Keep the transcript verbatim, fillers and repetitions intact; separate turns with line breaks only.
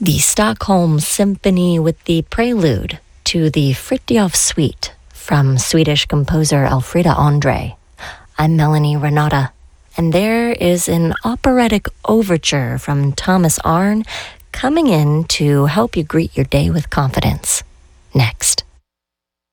the Stockholm Symphony with the prelude to the Fritjof Suite from Swedish composer Elfrida Andre. I'm Melanie Renata, and there is an operatic overture from Thomas Arne coming in to help you greet your day with confidence. Next.